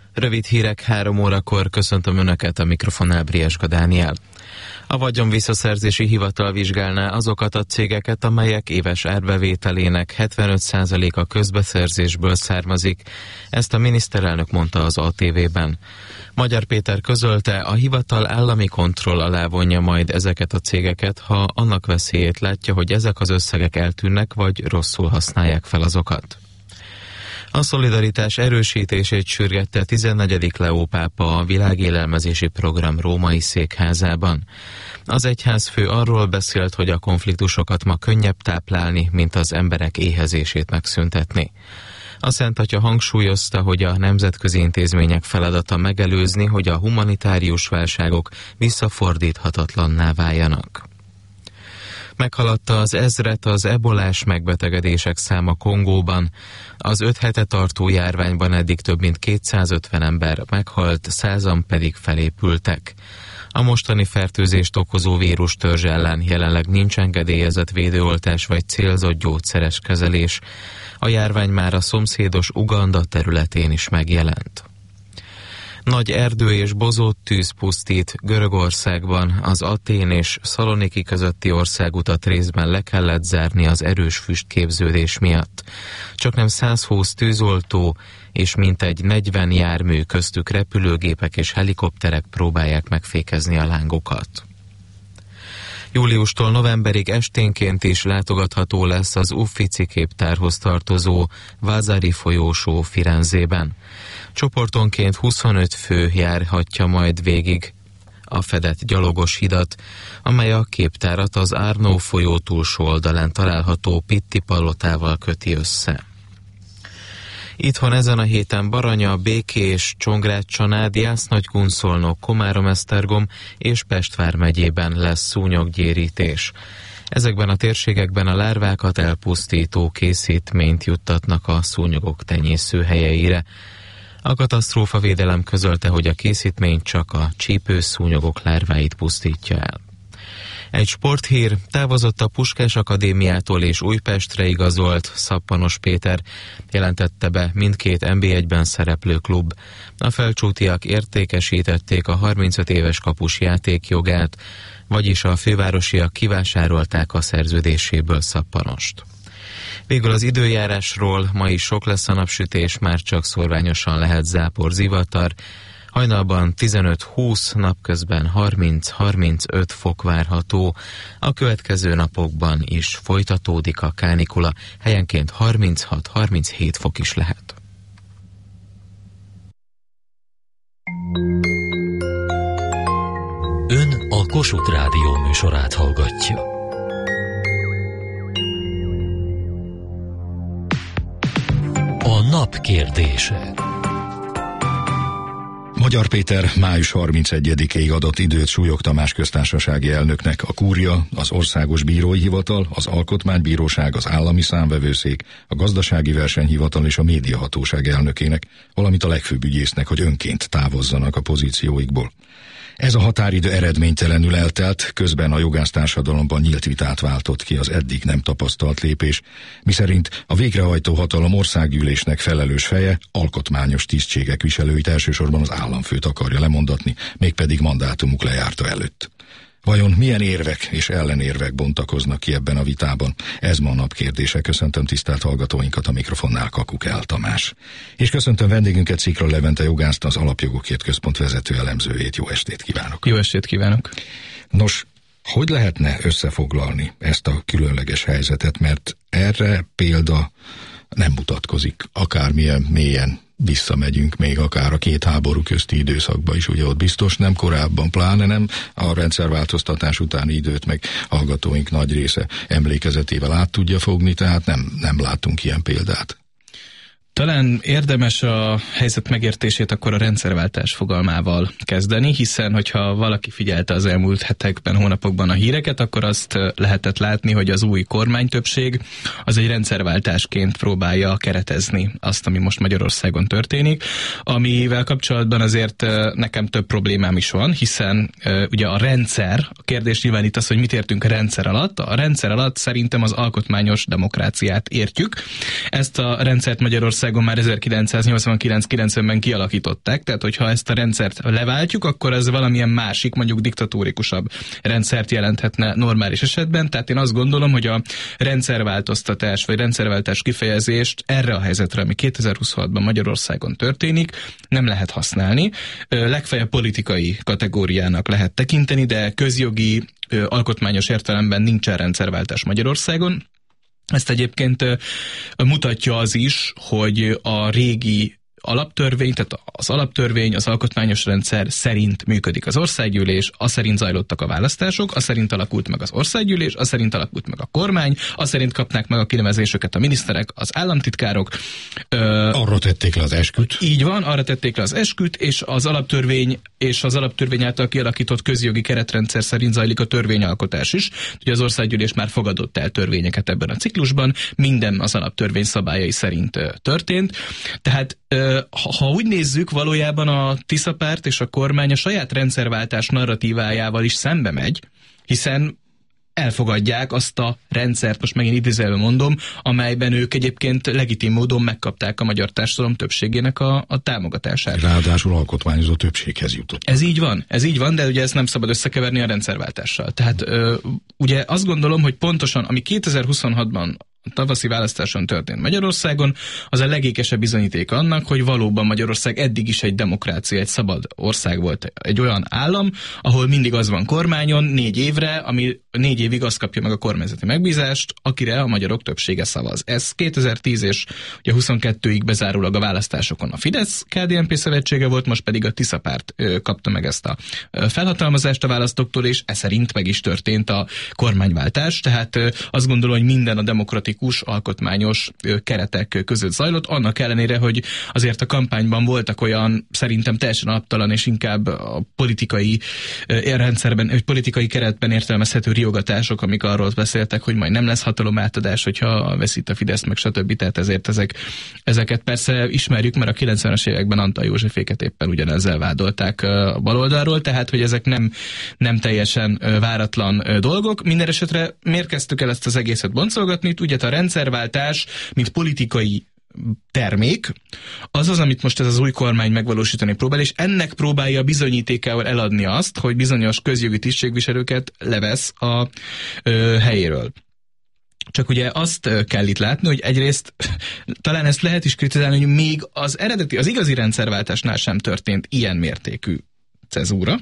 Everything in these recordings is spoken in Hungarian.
Rövid hírek 3 órakor, köszöntöm Önöket, a mikrofonnál Brieska Dániel. A vagyonvisszaszerzési hivatal vizsgálná azokat a cégeket, amelyek éves árbevételének 75%-a közbeszerzésből származik. Ezt a miniszterelnök mondta az ATV-ben. Magyar Péter közölte, a hivatal állami kontroll alá vonja majd ezeket a cégeket, ha annak veszélyét látja, hogy ezek az összegek eltűnnek, vagy rosszul használják fel azokat. A szolidaritás erősítését sürgette 14. Leó pápa a világélelmezési program római székházában. Az egyházfő arról beszélt, hogy a konfliktusokat ma könnyebb táplálni, mint az emberek éhezését megszüntetni. A Szent Atya hangsúlyozta, hogy a nemzetközi intézmények feladata megelőzni, hogy a humanitárius válságok visszafordíthatatlanná váljanak. Meghaladta az 1000-et az ebolás megbetegedések száma Kongóban. Az 5 hete tartó járványban eddig több mint 250 ember meghalt, 100-an pedig felépültek. A mostani fertőzést okozó vírustörzs ellen jelenleg nincs engedélyezett védőoltás vagy célzott gyógyszeres kezelés. A járvány már a szomszédos Uganda területén is megjelent. Nagy erdő és bozót tűz pusztít Görögországban, az Atén és Szaloniki közötti országutat részben le kellett zárni az erős füstképződés miatt. Csaknem 120 tűzoltó és mintegy 40 jármű, köztük repülőgépek és helikopterek próbálják megfékezni a lángokat. Júliustól novemberig esténként is látogatható lesz az Uffizi képtárhoz tartozó Vasari folyósó Firenzében. Csoportonként 25 fő járhatja majd végig a fedett gyalogos hidat, amely a képtárat az Arno folyó túlsó oldalán található Pitti palotával köti össze. Itthon ezen a héten Baranya, Békés, Csongrád-Csanád, Jász-Nagykunszolnok, Komárom-Esztergom és Pest vármegyében lesz szúnyoggyérítés. Ezekben a térségekben a lárvákat elpusztító készítményt juttatnak a szúnyogok tenyészőhelyeire. A katasztrófavédelem közölte, hogy a készítmény csak a csípőszúnyogok lárváit pusztítja el. Egy sporthír: távozott a Puskás Akadémiától és Újpestre igazolt Szappanos Péter, jelentette be mindkét NB1-ben szereplő klub. A felcsútiak értékesítették a 35 éves kapus játékjogát, vagyis a fővárosiak kivásárolták a szerződéséből Szappanost. Végül az időjárásról: ma is sok lesz a napsütés, már csak szorványosan lehet zápor, zivatar. Hajnalban 15-20, napközben 30-35 fok várható. A következő napokban is folytatódik a kánikula, helyenként 36-37 fok is lehet. Ön a Kossuth Rádió műsorát hallgatja. A nap kérdése. Magyar Péter május 31-ig adott időt Súlyog Tamás köztársasági elnöknek a Kúria, az Országos Bírói Hivatal, az Alkotmánybíróság, az Állami Számvevőszék, a Gazdasági Versenyhivatal és a Médiahatóság elnökének, valamint a legfőbb ügyésznek, hogy önként távozzanak a pozícióikból. Ez a határidő eredménytelenül eltelt, közben a jogásztársadalomban nyílt vitát váltott ki az eddig nem tapasztalt lépés, miszerint a végrehajtó hatalom országgyűlésnek felelős feje alkotmányos tisztségek viselőit elsősorban az államfőt akarja lemondatni, mégpedig mandátumuk lejárta előtt. Vajon milyen érvek és ellenérvek bontakoznak ki ebben a vitában? Ez ma a nap kérdése. Köszöntöm tisztelt hallgatóinkat, a mikrofonnál Kakukál Tamás. És köszöntöm vendégünket, Szikra Levente jogászt, az Alapjogokért Központ vezető elemzőjét. Jó estét kívánok! Jó estét kívánok! Nos, hogy lehetne összefoglalni ezt a különleges helyzetet, mert erre példa nem mutatkozik, akármilyen mélyen visszamegyünk, még akár a két háború közti időszakba is, ugye ott biztos nem korábban, pláne nem a rendszerváltoztatás utáni időt, meg hallgatóink nagy része emlékezetével át tudja fogni, tehát nem látunk ilyen példát. Talán érdemes a helyzet megértését akkor a rendszerváltás fogalmával kezdeni, hiszen hogyha valaki figyelte az elmúlt hetekben, hónapokban a híreket, akkor azt lehetett látni, hogy az új kormánytöbbség az egy rendszerváltásként próbálja keretezni azt, ami most Magyarországon történik, amivel kapcsolatban azért nekem több problémám is van, hiszen ugye a rendszer, a kérdés nyilván itt az, hogy mit értünk a rendszer alatt. A rendszer alatt szerintem az alkotmányos demokráciát értjük. Ezt a rendszert Magyarországon Magyarországon már 1989-90-ben kialakították, tehát hogyha ezt a rendszert leváltjuk, akkor ez valamilyen másik, mondjuk diktatórikusabb rendszert jelenthetne normális esetben, tehát én azt gondolom, hogy a rendszerváltoztatás vagy rendszerváltás kifejezést erre a helyzetre, ami 2026-ban Magyarországon történik, nem lehet használni. Legfeljebb politikai kategóriának lehet tekinteni, de közjogi, alkotmányos értelemben nincsen rendszerváltás Magyarországon. Ezt egyébként mutatja az is, hogy a régi alaptörvény, tehát az alaptörvény, az alkotmányos rendszer szerint működik az országgyűlés, az szerint zajlottak a választások, az szerint alakult meg az országgyűlés, az szerint alakult meg a kormány, az szerint kapnák meg a kinevezéseket a miniszterek, az államtitkárok. Arra tették le az esküt. Így van, arra tették le az esküt, és az alaptörvény által kialakított közjogi keretrendszer szerint zajlik a törvényalkotás is. Ugye az országgyűlés már fogadott el törvényeket ebben a ciklusban, minden az alaptörvény szabályai szerint történt. Tehát ha úgy nézzük, valójában a Tisza párt és a kormány a saját rendszerváltás narratívájával is szembe megy, hiszen elfogadják azt a rendszert, most megint idézőjelben mondom, amelyben ők egyébként legitim módon megkapták a magyar társadalom többségének a támogatását. Ráadásul alkotmányozó többséghez jutott. Ez így van, de ugye ezt nem szabad összekeverni a rendszerváltással. Tehát ugye azt gondolom, hogy pontosan, ami 2026-ban a tavaszi választáson történt Magyarországon, az a legékesebb bizonyíték annak, hogy valóban Magyarország eddig is egy demokrácia, egy szabad ország volt, egy olyan állam, ahol mindig az van kormányon 4 évre, ami 4 évig azt kapja meg a kormányzati megbízást, akire a magyarok többsége szavaz. Ez 2010 és ugye 22-ig bezárólag a választásokon a Fidesz-KDNP szövetsége volt, most pedig a Tisza párt kapta meg ezt a felhatalmazást a választóktól, és ez szerint meg is történt a kormányváltás, tehát azt gondolom, hogy minden a demokratikus alkotmányos keretek között zajlott, annak ellenére, hogy azért a kampányban voltak olyan szerintem teljesen alaptalan és inkább a politikai rendszerben, vagy politikai keretben értelmezhető riogatások, amik arról beszéltek, hogy majd nem lesz hatalomátadás, hogyha veszít a Fidesz, meg stb. Tehát ezért ezeket persze ismerjük, mert a 90-es években Antal Józseféket éppen ugyanezzel vádolták a baloldalról, tehát hogy ezek nem teljesen váratlan dolgok. Minden esetre miért kezdtük el ezt az egészet boncolgatni? Ugye a rendszerváltás, mint politikai termék, az, amit most ez az új kormány megvalósítani próbál, és ennek próbálja bizonyítékával eladni azt, hogy bizonyos közjogi tisztségviselőket levesz a helyéről. Csak ugye azt kell itt látni, hogy egyrészt talán ezt lehet is kritizálni, hogy még az igazi rendszerváltásnál sem történt ilyen mértékű cezúra.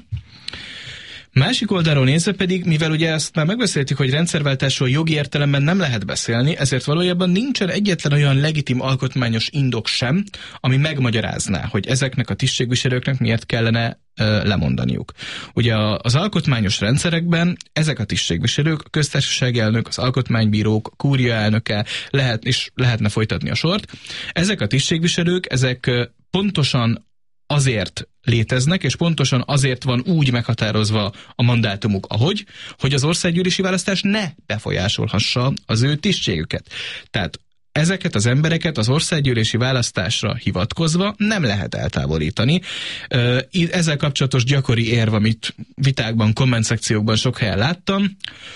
Másik oldalról nézve pedig, mivel ugye ezt már megbeszéltük, hogy rendszerváltásról jogi értelemben nem lehet beszélni, ezért valójában nincsen egyetlen olyan legitim alkotmányos indok sem, ami megmagyarázná, hogy ezeknek a tisztségviselőknek miért kellene lemondaniuk. Ugye az alkotmányos rendszerekben ezek a tisztségviselők, a köztársasági elnök, az alkotmánybírók, a kúria elnöke, lehetne folytatni a sort. Ezek a tisztségviselők, ezek pontosan azért léteznek, és pontosan azért van úgy meghatározva a mandátumuk, hogy az országgyűlési választás ne befolyásolhassa az ő tisztségüket. Tehát ezeket az embereket az országgyűlési választásra hivatkozva nem lehet eltávolítani. Ezzel kapcsolatos gyakori érv, amit vitákban, kommentszekciókban sok helyen láttam,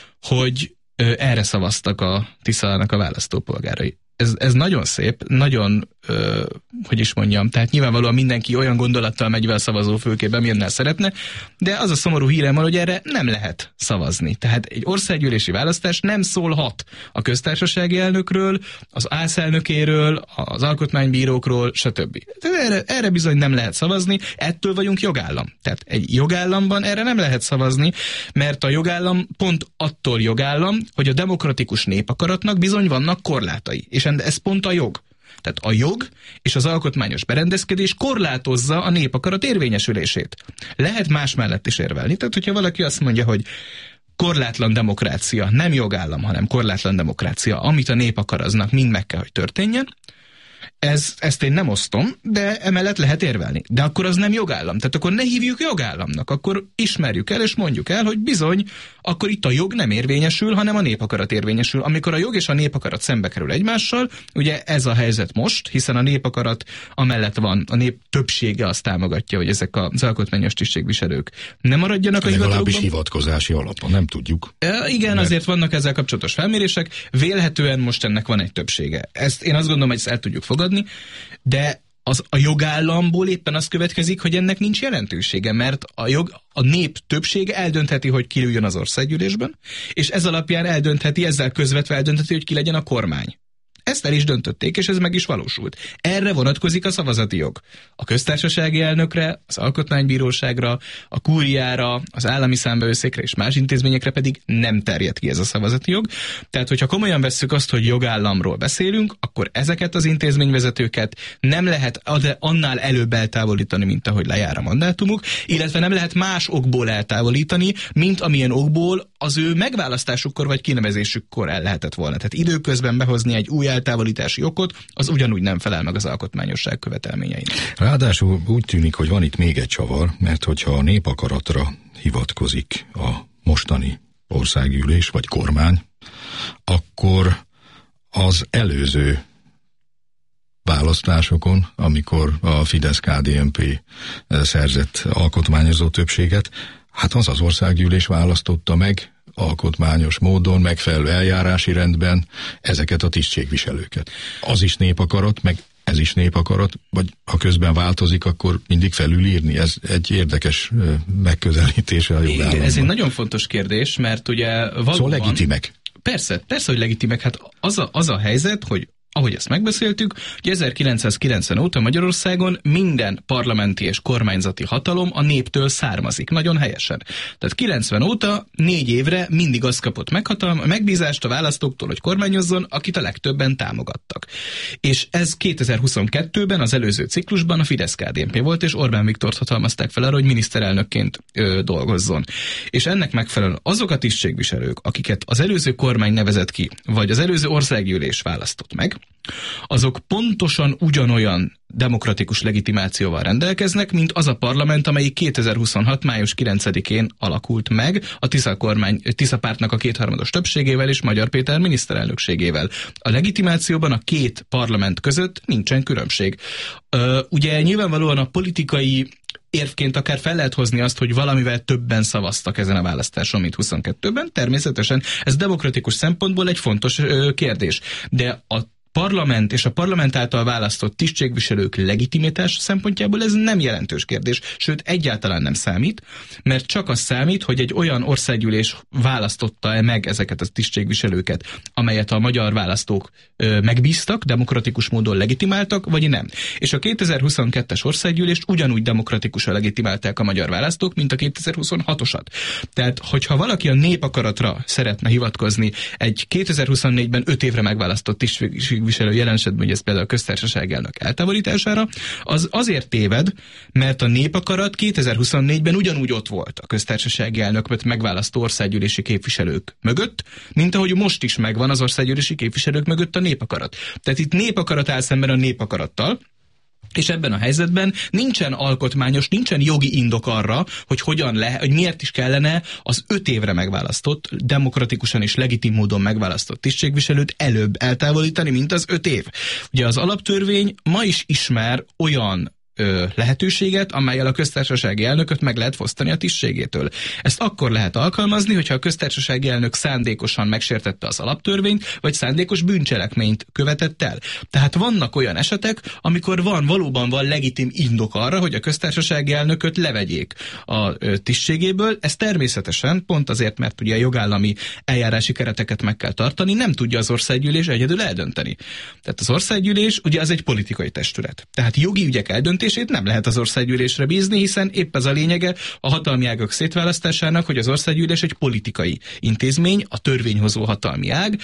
hogy erre szavaztak a Tiszának a választópolgárai. Ez nagyon szép, nagyon, hogy is mondjam, tehát nyilvánvalóan mindenki olyan gondolattal megy be a szavazófülkébe, milyennel szeretne, de az a szomorú hírem van, hogy erre nem lehet szavazni. Tehát egy országgyűlési választás nem szólhat a köztársasági elnökről, az ÁSZ elnökéről, az alkotmánybírókról, stb. Erre bizony nem lehet szavazni, ettől vagyunk jogállam. Tehát egy jogállamban erre nem lehet szavazni, mert a jogállam pont attól jogállam, hogy a demokratikus népakaratnak bizony vannak korlátai. És ez pont a jog. Tehát a jog és az alkotmányos berendezkedés korlátozza a népakarat érvényesülését. Lehet más mellett is érvelni. Tehát, hogyha valaki azt mondja, hogy korlátlan demokrácia, nem jogállam, hanem korlátlan demokrácia, amit a nép akar, aznak mind meg kell, hogy történjen, ezt én nem osztom, de emellett lehet érvelni. De akkor az nem jogállam. Tehát akkor ne hívjuk jogállamnak, akkor ismerjük el és mondjuk el, hogy bizony, akkor itt a jog nem érvényesül, hanem a népakarat érvényesül. Amikor a jog és a népakarat szembe kerül egymással, ugye ez a helyzet most, hiszen a népakarat amellett van, a nép többsége azt támogatja, hogy ezek az alkotmányos tisztségviselők nem maradjanak a hivatalukban. Legalábbis hivatkozási alapon, nem tudjuk. Igen, azért vannak ezzel kapcsolatos felmérések, vélhetően most ennek van egy többsége. Ezt én azt gondolom, hogy ezt el tudjuk fogadni, elfogadni, de a jogállamból éppen az következik, hogy ennek nincs jelentősége, mert a nép többsége eldöntheti, hogy ki üljön az országgyűlésben, és ez alapján ezzel közvetve eldöntheti, hogy ki legyen a kormány. Ezt el is döntötték, és ez meg is valósult. Erre vonatkozik a szavazati jog. A köztársasági elnökre, az alkotmánybíróságra, a kúriára, az állami számvevőszékre és más intézményekre pedig nem terjed ki ez a szavazati jog. Tehát, hogyha komolyan vesszük azt, hogy jogállamról beszélünk, akkor ezeket az intézményvezetőket nem lehet annál előbb eltávolítani, mint ahogy lejár a mandátumuk, illetve nem lehet más okból eltávolítani, mint amilyen okból az ő megválasztásukkor vagy kinevezésükkor el lehetett volna. Tehát időközben behozni egy új eltávolítási okot, az ugyanúgy nem felel meg az alkotmányosság követelményeinek. Ráadásul úgy tűnik, hogy van itt még egy csavar, mert hogyha a népakaratra hivatkozik a mostani országgyűlés vagy kormány, akkor az előző választásokon, amikor a Fidesz-KDNP szerzett alkotmányozó többséget, hát az országgyűlés választotta meg alkotmányos módon, megfelelő eljárási rendben ezeket a tisztségviselőket. Az is népakarat, meg ez is népakarat, vagy ha közben változik, akkor mindig felülírni. Ez egy érdekes megközelítése a jogállamban. Ez egy nagyon fontos kérdés, mert ugye valóban... Szóval legitimek. Persze, hogy legitimek. Hát az a helyzet, hogy ahogy ezt megbeszéltük, hogy 1990 óta Magyarországon minden parlamenti és kormányzati hatalom a néptől származik. Nagyon helyesen. Tehát 90 óta 4 évre mindig az kapott megbízást a választóktól, hogy kormányozzon, akit a legtöbben támogattak. És ez 2022-ben, az előző ciklusban a Fidesz-KDNP volt, és Orbán Viktort hatalmazták fel arra, hogy miniszterelnökként dolgozzon. És ennek megfelelően azok a tisztségviselők, akiket az előző kormány nevezett ki, vagy az előző országgyűlés választott meg, azok pontosan ugyanolyan demokratikus legitimációval rendelkeznek, mint az a parlament, amelyik 2026. május 9-én alakult meg a Tisza pártnak a 2/3 többségével és Magyar Péter miniszterelnökségével. A legitimációban a két parlament között nincsen különbség. Ugye nyilvánvalóan a politikai érvként akár fel lehet hozni azt, hogy valamivel többen szavaztak ezen a választáson, mint 22-ben. Természetesen ez demokratikus szempontból egy fontos kérdés. De a parlament és a parlament által választott tisztségviselők legitimitás szempontjából ez nem jelentős kérdés, sőt egyáltalán nem számít, mert csak az számít, hogy egy olyan országgyűlés választotta-e meg ezeket a tisztségviselőket, amelyet a magyar választók megbíztak, demokratikus módon legitimáltak, vagy nem. És a 2022-es országgyűlést ugyanúgy demokratikusan legitimálták a magyar választók, mint a 2026-osat. Tehát, hogyha valaki a népakaratra szeretne hivatkozni egy 2024-ben 5 évre megválasztott tisztségviselő jelen esetben, hogy ez például a köztársasági elnök eltávolítására, az azért téved, mert a népakarat 2024-ben ugyanúgy ott volt a köztársasági elnököt megválasztó országgyűlési képviselők mögött, mint ahogy most is megvan az országgyűlési képviselők mögött a népakarat. Tehát itt népakarat áll szemben a népakarattal, és ebben a helyzetben nincsen jogi indok arra, hogy miért is kellene az 5 évre megválasztott, demokratikusan és legitim módon megválasztott tisztségviselőt előbb eltávolítani, mint az 5 év. Ugye az alaptörvény ma is ismer olyan lehetőséget, amellyel a köztársasági elnököt meg lehet fosztani a tisztségétől. Ezt akkor lehet alkalmazni, hogyha a köztársasági elnök szándékosan megsértette az alaptörvényt, vagy szándékos bűncselekményt követett el. Tehát vannak olyan esetek, amikor valóban van legitim indok arra, hogy a köztársasági elnököt levegyék a tisztségéből. Ez természetesen, pont azért, mert ugye a jogállami eljárási kereteket meg kell tartani, nem tudja az országgyűlés egyedül eldönteni. Tehát az országgyűlés ugye az egy politikai testület. Tehát jogi ügyek eldöntését nem lehet az országgyűlésre bízni, hiszen épp ez a lényege a hatalmi ágak szétválasztásának, hogy az országgyűlés egy politikai intézmény, a törvényhozó hatalmi ág,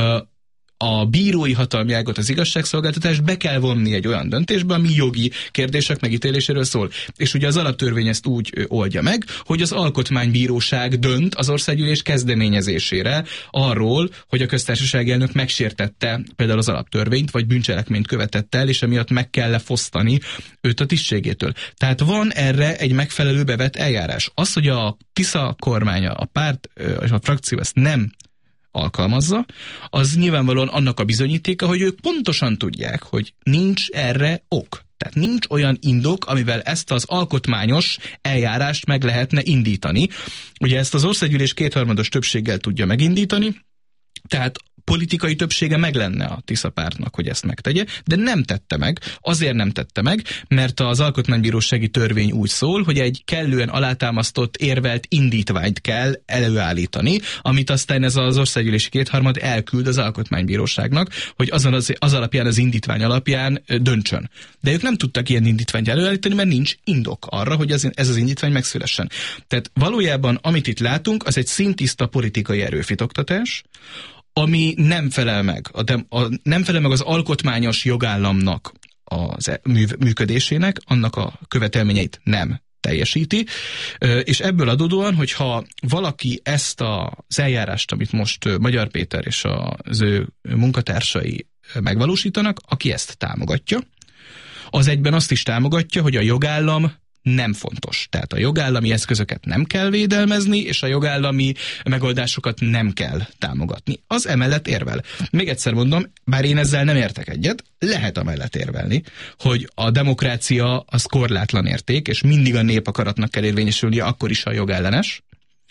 a bírói hatalmi ágot, az igazságszolgáltatást be kell vonni egy olyan döntésbe, ami jogi kérdések megítéléséről szól. És ugye az alaptörvény ezt úgy oldja meg, hogy az alkotmánybíróság dönt az országgyűlés kezdeményezésére arról, hogy a köztársasági elnök megsértette például az alaptörvényt, vagy bűncselekményt követett el, és emiatt meg kell lefosztani őt a tisztségétől. Tehát van erre egy megfelelő bevett eljárás. Az, hogy a Tisza kormánya, a párt és a frakció ezt nem alkalmazza, az nyilvánvalóan annak a bizonyítéka, hogy ők pontosan tudják, hogy nincs erre ok. Tehát nincs olyan indok, amivel ezt az alkotmányos eljárást meg lehetne indítani. Ugye ezt az országgyűlés 2/3 többséggel tudja megindítani, tehát politikai többsége meg lenne a Tisza pártnak, hogy ezt megtegye, de nem tette meg. Azért nem tette meg, mert az alkotmánybírósági törvény úgy szól, hogy egy kellően alátámasztott, érvelt indítványt kell előállítani, amit aztán ez az országgyűlési kétharmad elküld az alkotmánybíróságnak, hogy az alapján, az indítvány alapján döntsön. De ők nem tudtak ilyen indítványt előállítani, mert nincs indok arra, hogy ez az indítvány megszülessen. Tehát valójában, amit itt látunk, az egy szintiszta politikai erőfitoktatás, ami nem felel meg, nem felel meg az alkotmányos jogállamnak az működésének, annak a követelményeit nem teljesíti, és ebből adódóan, hogyha valaki ezt az eljárást, amit most Magyar Péter és az ő munkatársai megvalósítanak, aki ezt támogatja, az egyben azt is támogatja, hogy a jogállam nem fontos. Tehát a jogállami eszközöket nem kell védelmezni, és a jogállami megoldásokat nem kell támogatni. Az emellett érvel. Még egyszer mondom, bár én ezzel nem értek egyet, lehet amellett érvelni, hogy a demokrácia az korlátlan érték, és mindig a népakaratnak kell érvényesülnie, akkor is a jogellenes.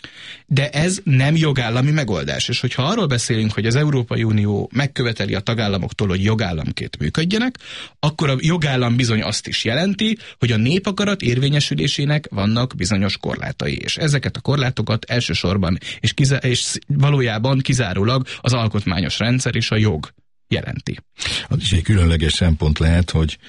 De ez nem jogállami megoldás. És hogyha arról beszélünk, hogy az Európai Unió megköveteli a tagállamoktól, hogy jogállamként működjenek, akkor a jogállam bizony azt is jelenti, hogy a népakarat érvényesülésének vannak bizonyos korlátai. És ezeket a korlátokat elsősorban és valójában kizárólag az alkotmányos rendszer és a jog jelenti. Az is egy különleges szempont lehet, hogy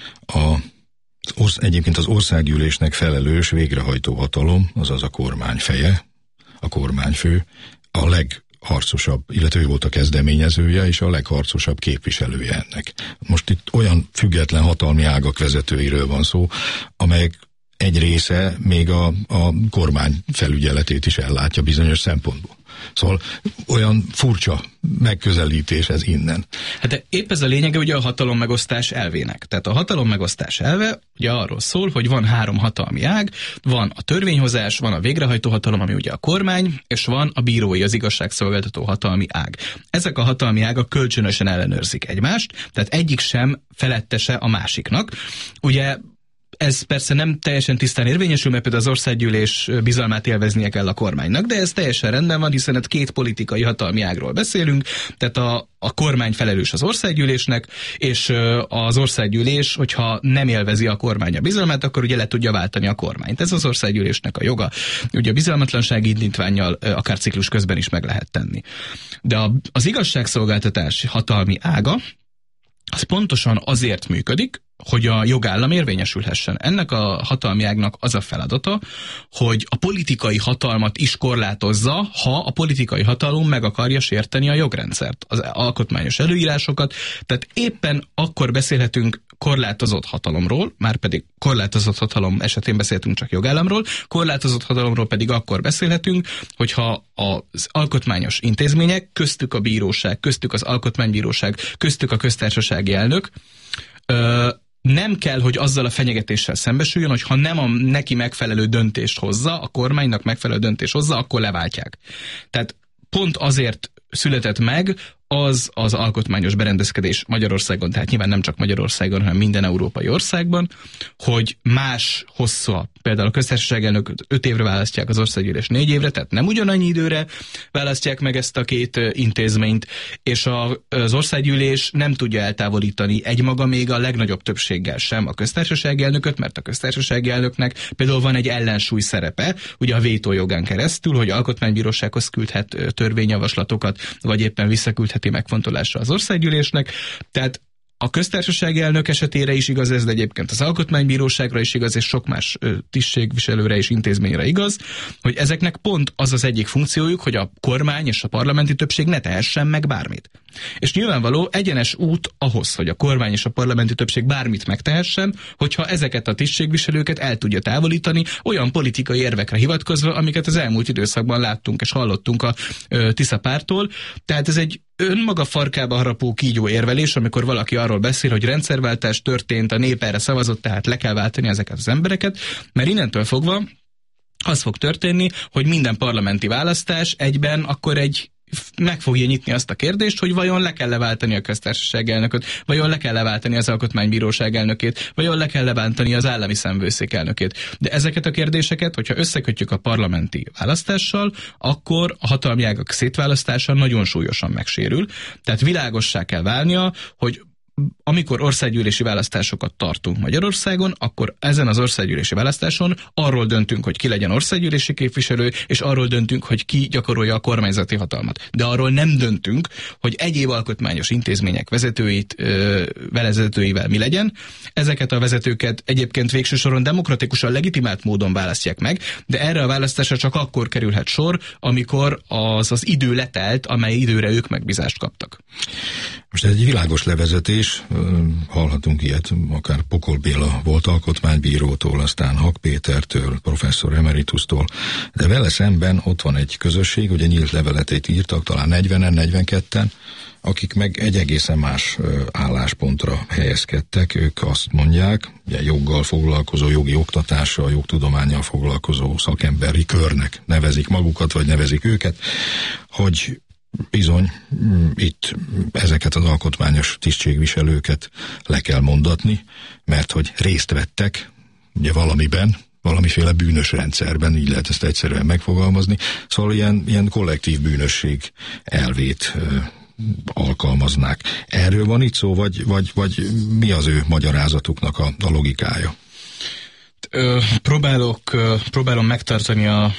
egyébként az országgyűlésnek felelős végrehajtó hatalom, azaz a kormány feje, a kormányfő, a legharcosabb, illetve ő volt a kezdeményezője, és a legharcosabb képviselője ennek. Most itt olyan független hatalmi ágak vezetőiről van szó, amelyek egy része még a kormány felügyeletét is ellátja bizonyos szempontból. Szóval olyan furcsa megközelítés ez innen. Hát de épp ez a lényege ugye a hatalommegosztás elvének. Tehát a hatalommegosztás elve ugye arról szól, hogy van 3 hatalmi ág, van a törvényhozás, van a végrehajtó hatalom, ami ugye a kormány, és van a bírói, az igazságszolgáltató hatalmi ág. Ezek a hatalmi ágak kölcsönösen ellenőrzik egymást, tehát egyik sem felettese a másiknak. Ugye ez persze nem teljesen tisztán érvényesül, mert például az országgyűlés bizalmát élveznie kell a kormánynak, de ez teljesen rendben van, hiszen 2 politikai hatalmi ágról beszélünk, tehát a kormány felelős az országgyűlésnek, és az országgyűlés, hogyha nem élvezi a kormány a bizalmát, akkor ugye le tudja váltani a kormányt. Ez az országgyűlésnek a joga. Ugye a bizalmatlansági indítvánnyal akár ciklus közben is meg lehet tenni. De az igazságszolgáltatás hatalmi ága, az pontosan azért működik, hogy a jogállam érvényesülhessen. Ennek a hatalmi ágnak az a feladata, hogy a politikai hatalmat is korlátozza, ha a politikai hatalom meg akarja sérteni a jogrendszert, az alkotmányos előírásokat, tehát éppen akkor beszélhetünk korlátozott hatalomról, már pedig korlátozott hatalom esetén beszélhetünk csak jogállamról, korlátozott hatalomról pedig akkor beszélhetünk, hogyha az alkotmányos intézmények, köztük a bíróság, köztük az alkotmánybíróság, köztük a köztársasági elnök, nem kell, hogy azzal a fenyegetéssel szembesüljön, hogy ha nem a neki megfelelő döntést hozza, a kormánynak megfelelő döntést hozza, akkor leváltják. Tehát pont azért született meg az alkotmányos berendezkedés Magyarországon, tehát nyilván nem csak Magyarországon, hanem minden európai országban, hogy más hossza, például a köztársasági elnököt 5 évre választják, az országgyűlés 4 évre, tehát nem ugyanannyi időre választják meg ezt a 2 intézményt, és az országgyűlés nem tudja eltávolítani egymaga még a legnagyobb többséggel sem a köztársasági elnököt, mert a köztársasági elnöknek például van egy ellensúly szerepe, ugye a vétójogán keresztül, hogy alkotmánybírósághoz küldhet törvényjavaslatokat, vagy éppen visszaküldhet megfontolásra az országgyűlésnek, tehát a köztársasági elnök esetére is igaz ez, de egyébként az alkotmánybíróságra is igaz, és sok más tisztségviselőre és intézményre igaz, hogy ezeknek pont az az egyik funkciójuk, hogy a kormány és a parlamenti többség ne tehessen meg bármit. És nyilvánvaló egyenes út ahhoz, hogy a kormány és a parlamenti többség bármit megtehessen, hogyha ezeket a tisztségviselőket el tudja távolítani olyan politikai érvekre hivatkozva, amiket az elmúlt időszakban láttunk és hallottunk a Tisza pártól. Tehát ez egy önmaga farkába harapó kígyó érvelés, amikor valaki arról beszél, hogy rendszerváltás történt, a nép erre szavazott, tehát le kell váltani ezeket az embereket, mert innentől fogva az fog történni, hogy minden parlamenti választás egyben akkor egy meg fogja nyitni azt a kérdést, hogy vajon le kell leváltani a köztársaság elnököt, vajon le kell leváltani az alkotmánybíróság elnökét, vajon le kell leváltani az állami számvevőszék elnökét. De ezeket a kérdéseket, hogyha összekötjük a parlamenti választással, akkor a hatalmi ágak szétválasztása nagyon súlyosan megsérül. Tehát világossá kell válnia, hogy amikor országgyűlési választásokat tartunk Magyarországon, akkor ezen az országgyűlési választáson arról döntünk, hogy ki legyen országgyűlési képviselő, és arról döntünk, hogy ki gyakorolja a kormányzati hatalmat. De arról nem döntünk, hogy egyéb alkotmányos intézmények vezetőivel mi legyen. Ezeket a vezetőket egyébként végső soron demokratikusan legitimált módon választják meg, de erre a választásra csak akkor kerülhet sor, amikor az idő letelt, amely időre ők megbízást kaptak. Most ez egy világos levezetés, hallhatunk ilyet akár Pokol Béla volt alkotmánybírótól, aztán Hak Pétertől, professzor emeritustól, de vele szemben ott van egy közösség, ugye nyílt leveletét írtak, talán 40-en, 42-en, akik meg egy egészen más álláspontra helyezkedtek. Ők azt mondják, ugye joggal foglalkozó, jogi oktatással, jogtudománnyal foglalkozó szakemberi körnek nevezik magukat, vagy nevezik őket, hogy bizony, itt ezeket az alkotmányos tisztségviselőket le kell mondatni, mert hogy részt vettek, ugye valamiben, valamiféle bűnös rendszerben, így lehet ezt egyszerűen megfogalmazni, szóval ilyen kollektív bűnösség elvét alkalmaznák. Erről van itt szó, vagy mi az ő magyarázatuknak a logikája? Próbálom megtartani a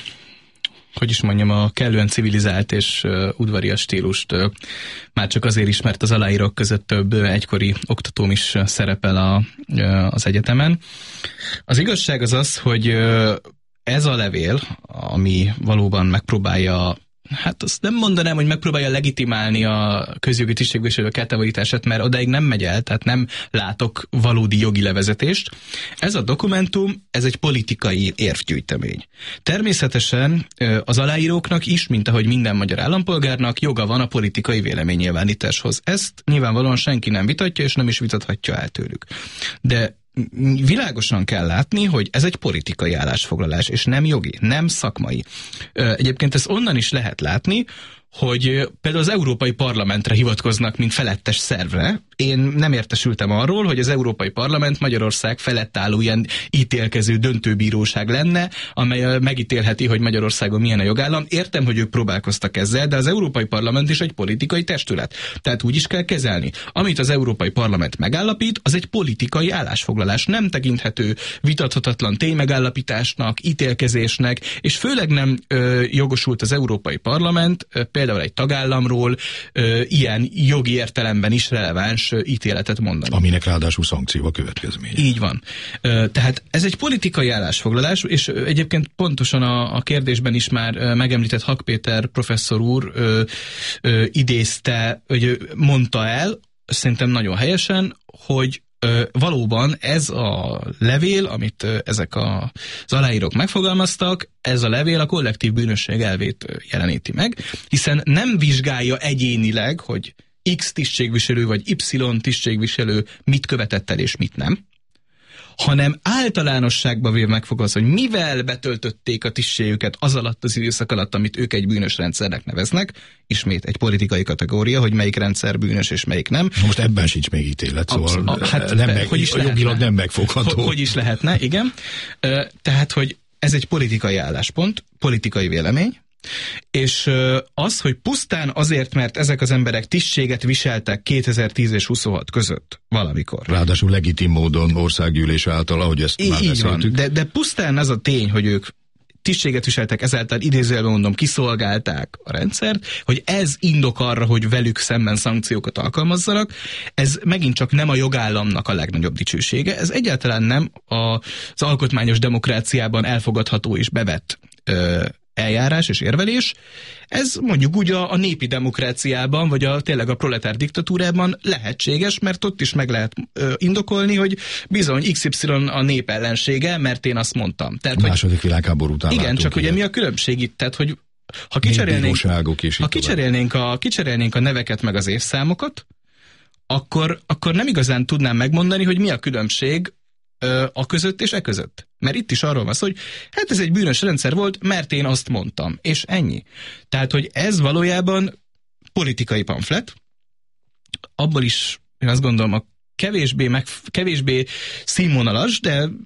kellően civilizált és udvarias stílust. Már csak azért is, mert az aláírók között több egykori oktatóm is szerepel az egyetemen. Az igazság az, hogy ez a levél, ami valóban megpróbálja, hát azt nem mondanám, hogy megpróbálja legitimálni a közjogi tisztségviselők eltávolítását, mert odáig nem megy el, tehát nem látok valódi jogi levezetést. Ez a dokumentum, ez egy politikai érvgyűjtemény. Természetesen az aláíróknak is, mint ahogy minden magyar állampolgárnak, joga van a politikai véleménynyilvánításhoz. Ezt nyilvánvalóan senki nem vitatja, és nem is vitathatja el tőlük. De világosan kell látni, hogy ez egy politikai állásfoglalás, és nem jogi, nem szakmai. Egyébként ezt onnan is lehet látni, hogy például az Európai Parlamentre hivatkoznak, mint felettes szervre. Én nem értesültem arról, hogy az Európai Parlament Magyarország felett álló ilyen ítélkező döntőbíróság lenne, amely megítélheti, hogy Magyarországon milyen a jogállam. Értem, hogy ők próbálkoztak ezzel, de az Európai Parlament is egy politikai testület. Tehát úgy is kell kezelni. Amit az Európai Parlament megállapít, az egy politikai állásfoglalás. Nem tekinthető vitathatatlan ténymegállapításnak, ítélkezésnek, és főleg nem jogosult az Európai Parlament például egy tagállamról ilyen jogi értelemben is releváns ítéletet mondani. Aminek ráadásul szankció a következménye. Így van. Tehát ez egy politikai állásfoglalás, és egyébként pontosan a kérdésben is már megemlített Hak Péter professzor úr idézte, hogy mondta el, szerintem nagyon helyesen, hogy valóban ez a levél, amit ezek az aláírók megfogalmaztak, ez a levél a kollektív bűnösség elvét jeleníti meg, hiszen nem vizsgálja egyénileg, hogy X tisztségviselő vagy Y tisztségviselő mit követett el és mit nem, hanem általánosságban véve megfogalmaz, hogy mivel betöltötték a tisztségüket az alatt az időszak alatt, amit ők egy bűnös rendszernek neveznek, ismét egy politikai kategória, hogy melyik rendszer bűnös és melyik nem. Most ebben sincs még ítélet, szóval jogilag nem megfogható. Hogy is lehetne, igen. Tehát, hogy ez egy politikai álláspont, politikai vélemény, és az, hogy pusztán azért, mert ezek az emberek tisztséget viseltek 2010 és 26 között valamikor. Ráadásul legitim módon országgyűlés által, ahogy ezt már beszéltük. De pusztán az a tény, hogy ők tisztséget viseltek, ezáltal idézőjelben mondom, kiszolgálták a rendszert, hogy ez indok arra, hogy velük szemben szankciókat alkalmazzanak, ez megint csak nem a jogállamnak a legnagyobb dicsősége, ez egyáltalán nem az alkotmányos demokráciában elfogadható és bevett eljárás és érvelés. Ez mondjuk úgy a népi demokráciában, vagy tényleg a proletár diktatúrában lehetséges, mert ott is meg lehet indokolni, hogy bizony XY a nép ellensége, mert én azt mondtam. Tehát, a második világháború után igen, csak ugye mi a különbség itt? Tehát, hogy ha kicserélnénk a neveket meg az évszámokat, akkor nem igazán tudnám megmondani, hogy mi a különbség a között és e között. Mert itt is arról van szó, hogy hát ez egy bűnös rendszer volt, mert én azt mondtam, és ennyi. Tehát, hogy ez valójában politikai pamflet, abból is én azt gondolom, a kevésbé színvonalas, de